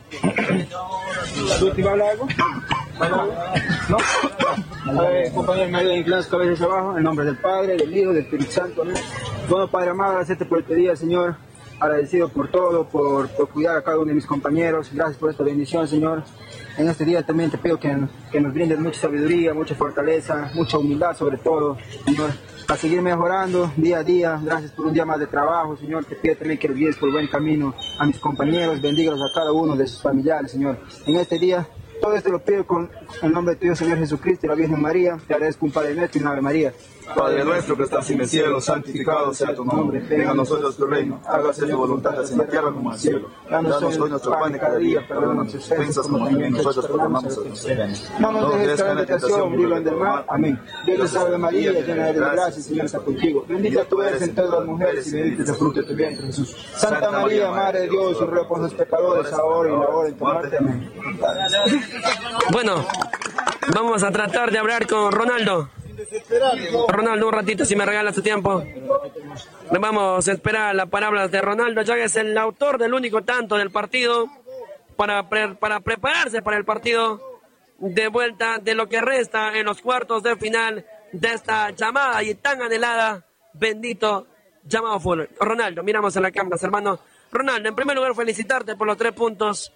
¿Tú te habla algo? ¿No? Compañeros, me ayudan inclinados cabezas hacia abajo, en nombre del Padre, del Hijo, del Espíritu Santo. ¿No? Bueno, Padre amado, agradecerte por este día, Señor. Agradecido por todo, por cuidar a cada uno de mis compañeros. Gracias por esta bendición, Señor. En este día también te pido que nos brindes mucha sabiduría, mucha fortaleza, mucha humildad sobre todo, Señor, para seguir mejorando día a día. Gracias por un día más de trabajo, Señor. Te pido también que los guíes por buen camino a mis compañeros, bendígalos a cada uno de sus familiares, Señor. En este día, todo esto lo pido con el nombre de tu Dios, Señor Jesucristo y la Virgen María. Te agradezco un Padre nuestro y una Ave María. Padre nuestro que estás en el cielo, santificado sea tu nombre. Venga a nosotros tu reino. Hágase tu voluntad en la tierra como en el cielo. Danos hoy nuestro pan de cada día. Perdona nuestras ofensas como también nosotros perdonamos a los que no nos dejes caer en tentación, líbranos del mal. Amén. Dios te salve María, llena de gracia, el Señor está contigo. Bendita tú eres entre todas las mujeres y bendito es el fruto de tu vientre, Jesús. Santa María, Madre de Dios, ruega por los pecadores, ahora y en la hora de tu muerte. Amén. Bueno, vamos a tratar de hablar con Ronaldo. Ronaldo, un ratito, si me regala su tiempo. Vamos a esperar las palabras de Ronaldo, ya que es el autor del único tanto del partido, para prepararse para el partido de vuelta de lo que resta en los cuartos de final de esta llamada y tan anhelada, bendito llamado fútbol. Ronaldo, miramos en la cámara, hermano. Ronaldo, en primer lugar, felicitarte por los 3 puntos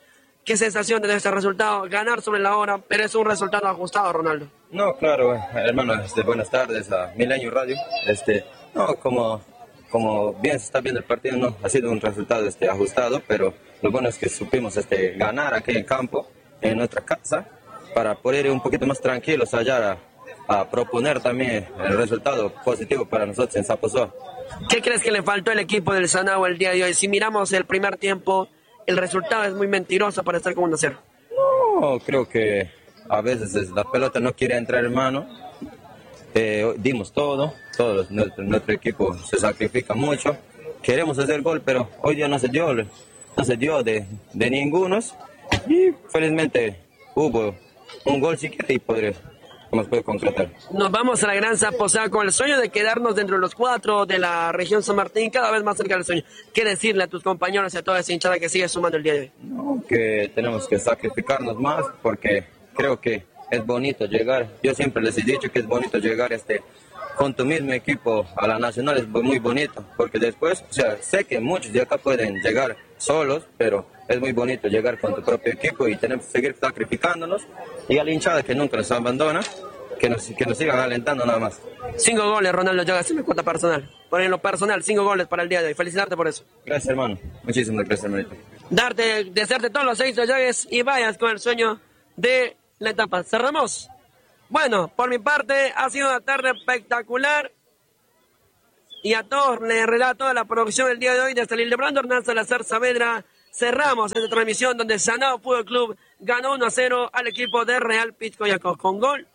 ¿Qué sensación de este resultado? Ganar sobre la hora, pero es un resultado ajustado, Ronaldo. No, claro, hermano, buenas tardes a Milenio Radio. No, como bien se está viendo el partido, no ha sido un resultado ajustado, pero lo bueno es que supimos ganar aquí en el campo, en nuestra casa, para poder ir un poquito más tranquilos allá a proponer también el resultado positivo para nosotros en Saposoa. ¿Qué crees que le faltó al equipo del Sanao el día de hoy? Si miramos el primer tiempo, el resultado es muy mentiroso para estar con 1-0. No, creo que a veces la pelota no quiere entrar en mano. Dimos todo nuestro equipo se sacrifica mucho. Queremos hacer gol, pero hoy día no se dio de ninguno. Y felizmente hubo un gol siquiera y nos puede concretar. Nos vamos a la Gran Saposoa con el sueño de quedarnos dentro de los 4 de la región San Martín, cada vez más cerca del sueño. ¿Qué decirle a tus compañeros y a toda esa hinchada que sigue sumando el día de hoy? No, que tenemos que sacrificarnos más, porque creo que es bonito llegar. Yo siempre les he dicho que es bonito llegar con tu mismo equipo a la Nacional, es muy bonito, porque después, sé que muchos de acá pueden llegar solos, pero es muy bonito llegar con tu propio equipo y tenemos que seguir sacrificándonos, y a la hinchada que nunca nos abandona, que nos sigan alentando nada más. 5 goles, Ronaldo Llagas, en mi cuota personal. Por en lo personal, 5 goles para el día de hoy. Felicitarte por eso. Gracias, hermano. Muchísimas gracias, hermanito. Desearte todos los 6 Llagas y vayas con el sueño de la etapa. Cerramos. Bueno, por mi parte, ha sido una tarde espectacular. Y a todos les relato la producción del día de hoy desde el Hildebrando Hernán Salazar Saavedra. Cerramos esta transmisión donde Sanao Fútbol Club ganó 1-0 al equipo de Real Piscoyaco con gol.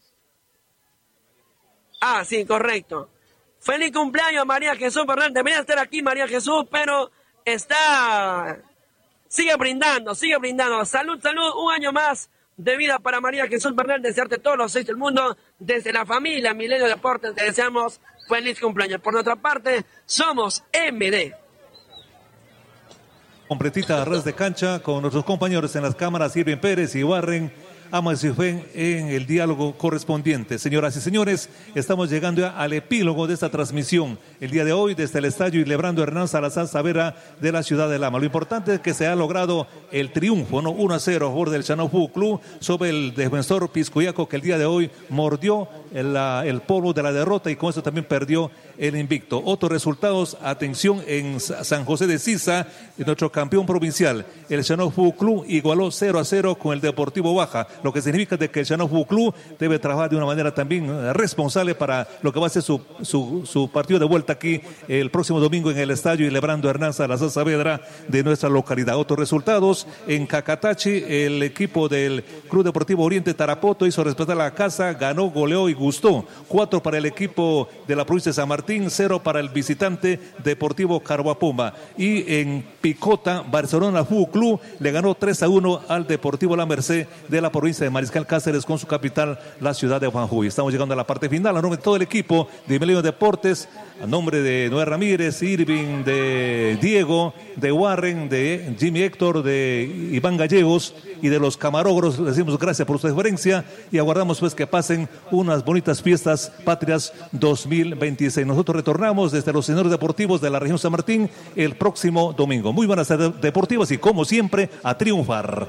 Ah, sí, correcto. Feliz cumpleaños, María Jesús Bernal. Debería estar aquí María Jesús, pero sigue brindando. Salud, un año más de vida para María Jesús Bernal. Desearte todos los 6 del mundo. Desde la familia Milenio Deportes te deseamos feliz cumpleaños. Por nuestra parte, somos MD. Completita ras de cancha con nuestros compañeros en las cámaras, Irving Pérez y Warren Amasifén en el diálogo correspondiente. Señoras y señores, estamos llegando al epílogo de esta transmisión. El día de hoy, desde el estadio Hildebrando Hernán Salazar Saavedra de la ciudad de Lama. Lo importante es que se ha logrado el triunfo, ¿no? 1-0 a favor del Sanao Fútbol Club sobre el defensor Piscoyaco, que el día de hoy mordió el polvo de la derrota y con eso también perdió el invicto. Otros resultados, atención, en San José de Sisa, nuestro campeón provincial, el Sanao Fútbol Club igualó 0-0 con el Deportivo Baja, lo que significa de que el Sanao Fútbol Club debe trabajar de una manera también responsable para lo que va a ser su partido de vuelta aquí el próximo domingo en el estadio Hildebrando Hernán Salazar Saavedra de nuestra localidad. Otros resultados, en Cacatachi, el equipo del Club Deportivo Oriente Tarapoto hizo respetar la casa, ganó, goleó y gustó. 4 para el equipo de la provincia de San Martín, 0 para el visitante Deportivo Carhuapuma. Y en Picota, Barcelona Fútbol Club le ganó 3-1 al Deportivo La Merced de la provincia de Mariscal Cáceres con su capital, la ciudad de Juanjuy. Estamos llegando a la parte final. A nombre de todo el equipo de Milenio Deportes, a nombre de Noé Ramírez, Irving, de Diego, de Warren, de Jimmy Héctor, de Iván Gallegos y de los camarógrafos, les decimos gracias por su deferencia y aguardamos pues que pasen unas bonitas fiestas patrias 2026. Nosotros retornamos desde los escenarios deportivos de la región San Martín el próximo domingo. Muy buenas tardes deportivas y como siempre a triunfar.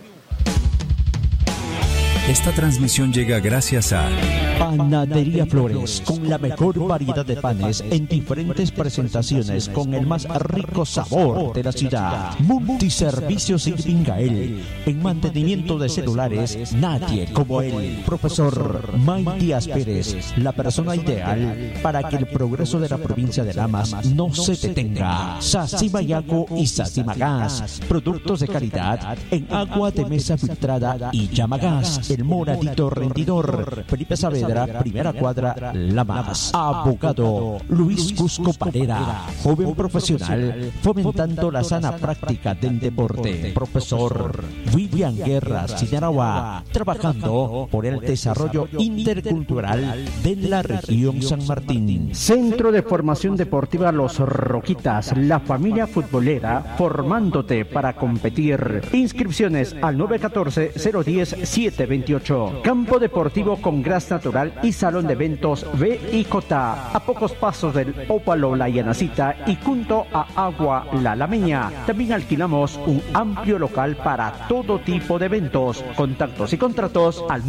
Esta transmisión llega gracias a Panadería Flores, con la mejor variedad de panes en diferentes presentaciones con el más rico sabor de la ciudad. Multiservicios Irving Gael, en mantenimiento de celulares, nadie como él. Profesor May Díaz Pérez, la persona ideal para que el progreso de la provincia de Lamas no se detenga. Sacimayaco y Sacimagas, productos de calidad en agua de mesa filtrada y Llamagas, el moradito rendidor. Felipe Saavedra, primera cuadra, Lamas. Abogado Luis Cusco Parera, joven profesional fomentando la sana práctica del deporte. Profesor Vivian Guerra Sinarawa, trabajando por el desarrollo intercultural de la región San Martín. Centro de Formación Deportiva Los Roquitas, la familia futbolera formándote para competir. Inscripciones al 914-010-728. Campo deportivo con gras natural Cultural y Salón de Eventos BIJ, a pocos pasos del Ópalo La Llanacita y junto a Agua La Lameña. También alquilamos un amplio local para todo tipo de eventos. Contactos y contratos al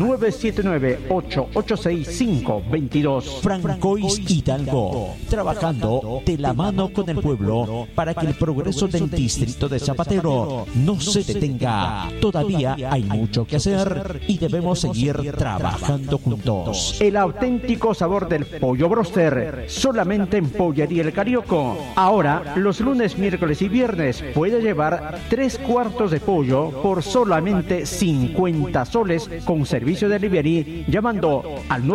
979-886-522. Francois Hidalgo, trabajando de la mano con el pueblo para que el progreso del distrito de Zapatero no se detenga. Todavía hay mucho que hacer y debemos seguir trabajando juntos. El auténtico sabor del pollo broster, solamente en Pollería El Carioco. Ahora, los lunes, miércoles y viernes puede llevar 3 cuartos de pollo por solamente 50 soles con servicio de delivery llamando al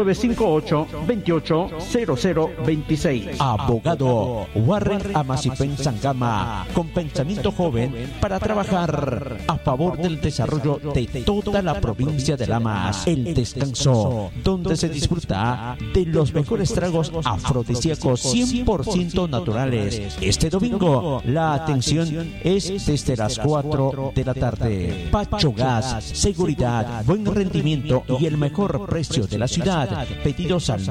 958-280026. Abogado Warren Amasipen Sangama, con pensamiento joven para trabajar a favor del desarrollo de toda la provincia de Lamas. El descanso, donde se disfruta de los mejores tragos afrodisíacos 100% naturales. Este domingo, la atención es desde las 4 de la tarde. Pacho Gas, seguridad, buen rendimiento y el mejor precio de la ciudad. Pedidos al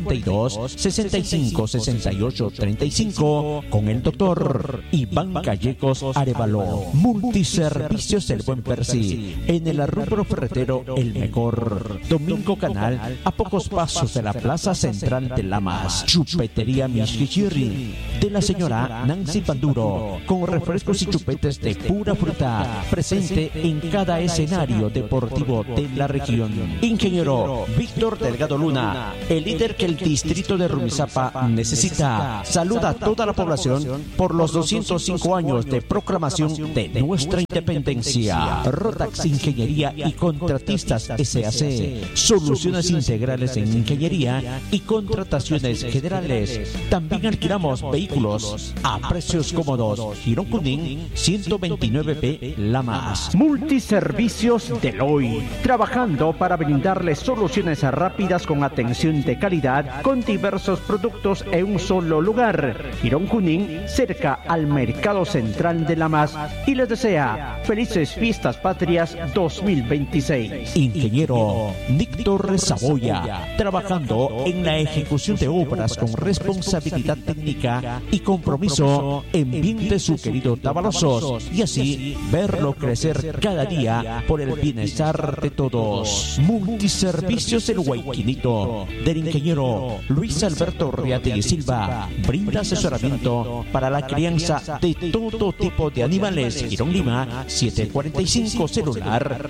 942-6568-35 con el doctor Iván Callecos Arevalo. Multiservicios El Buen Percy, en el rubro ferretero el mejor. Domingo Canal, a pocos pasos de la plaza central de Lamas. Chupetería Mishkichirri, de la señora Nancy Panduro, con refrescos y chupetes de pura fruta, presente en cada escenario deportivo de la región. Ingeniero Víctor Delgado Luna, el líder que el distrito de Rumizápa necesita. Saluda a toda la población por los 205 años de proclamación de nuestra independencia. Rotax Ingeniería y Contratistas SAC, soluciones integrales en ingeniería y contrataciones generales. También alquilamos vehículos a precios cómodos. Girón Junín 129B Lamas. Multiservicios Deloy, trabajando para brindarles soluciones rápidas con atención de calidad con diversos productos en un solo lugar. Girón Junín, cerca al Mercado Central de Lamas, y les desea felices fiestas patrias 2026. Ingeniero Víctor Saboya, trabajando en la ejecución de obras con responsabilidad técnica y compromiso en bien de su querido Tavalosos, y así verlo crecer cada día por el bienestar de todos. Multiservicios El Huayquinito, del ingeniero Luis Alberto Riate y Silva, brinda asesoramiento para la crianza de todo tipo de animales. Girón Lima 745, celular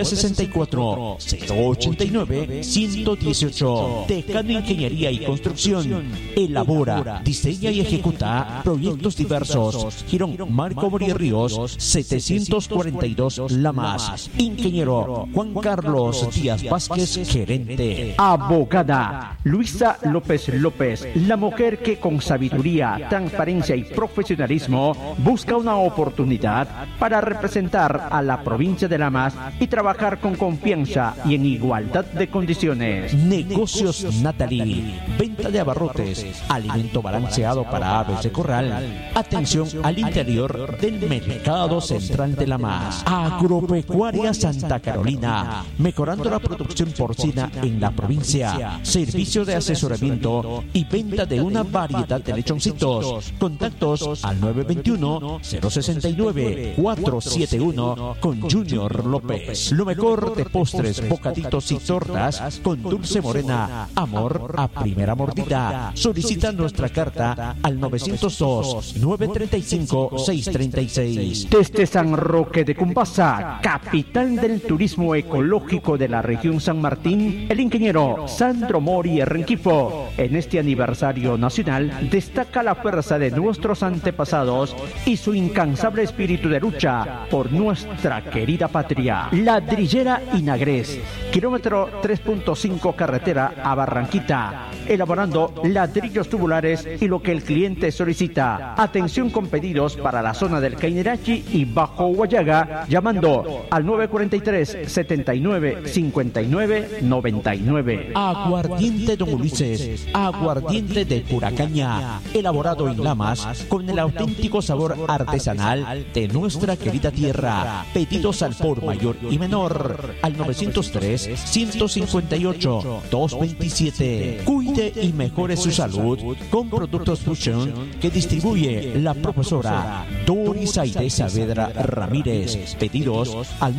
964-089-118. Decano Ingeniería y Construcción, elabora, diseña y ejecuta proyectos diversos. Girón Marco Morir Ríos 742 Lamas. Ingeniero Juan Carlos Díaz Vázquez, gerente. Abogada Luisa López López, la mujer que con sabiduría, transparencia y profesionalismo busca una oportunidad para representar a la provincia de Lamas y trabajar con confianza y en igualdad de condiciones. Negocios Natalie, venta de abarrotes, alimento balanceado para aves de corral, atención al interior del Mercado Central de Lamas. Agropecuaria Santa Carolina, mejorando la producción porcina en la provincia. Servicio de asesoramiento y venta de una variedad de lechoncitos. Contactos al 921-069-471 con Junior López. Lo mejor de postres, bocaditos y tortas con dulce morena. Amor a primera mordida. Solicita nuestra carta al 902-935-636. Desde San Roque de Cumbasa, capital del turismo ecológico de la región San Martín, el ingeniero Sandro Mori Renquifo. En este aniversario nacional destaca la fuerza de nuestros antepasados y su incansable espíritu de lucha por nuestra querida patria. Ladrillera Inagres, kilómetro 3.5 carretera a Barranquita, elaborando ladrillos tubulares y lo que el cliente solicita. Atención con pedidos para la zona del Cainerachi y Bajo Guayaga, llamando al 943-79-59-99. Aguardiente Don Ulises, aguardiente de pura caña, elaborado en Lamas con el auténtico sabor artesanal de nuestra querida tierra. Pedidos al por mayor y menor al 903-158 228-227. Cuide y mejore su salud con Productos Fusion que distribuye la profesora Doris Aide Saavedra Ramírez. Pedidos al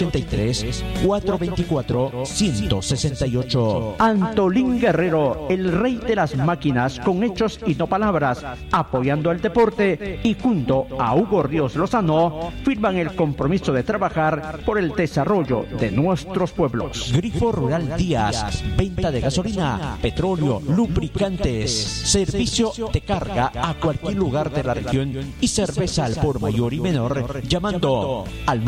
983-424-168. Antolín Guerrero, el rey de las máquinas con hechos y no palabras, apoyando al deporte, y junto a Hugo Ríos Lozano firman el compromiso de trabajar por el desarrollo de nuestros pueblos. Grifo Rural Díaz, venta de gasolina, petróleo, lubricantes, servicio de carga a cualquier lugar de la región y cerveza al por mayor y menor, llamando al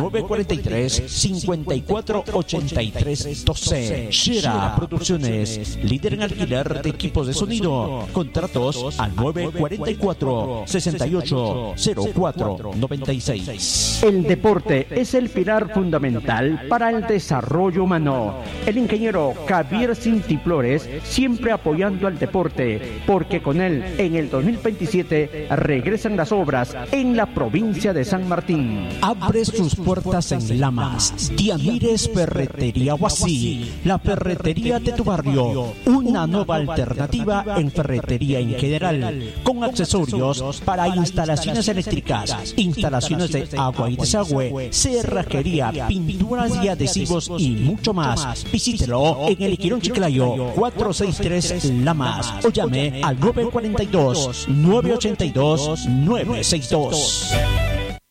943-5483-12. Shera Producciones, líder en alquiler de equipos de sonido. Contratos al 944-680496. El deporte es el pilar fundamental para el desarrollo humano. El ingeniero Javier Cinti Flores siempre apoyando al deporte, porque con él en el 2027 regresan las obras en la provincia de San Martín. Abre sus puertas en Lamas. Diamires Ferretería Huasí, la ferretería de tu barrio. Una nueva alternativa en ferretería en general, con accesorios para instalaciones eléctricas, instalaciones de agua y desagüe, cerrajería, pinturas y adhesivos y mucho más. Visítelo en el Quirón Chiclayo 463 Lamas o llame al 942-982-962.